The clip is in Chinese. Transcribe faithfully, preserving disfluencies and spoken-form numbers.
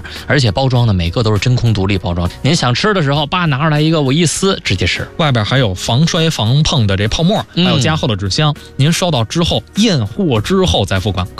而且包装呢每个都是真空独立包装，您想吃的时候，叭拿出来一个，我一撕直接吃。 外边还有防摔防碰的这泡沫，还有加厚的纸箱，嗯、您收到之后验货之后再付款。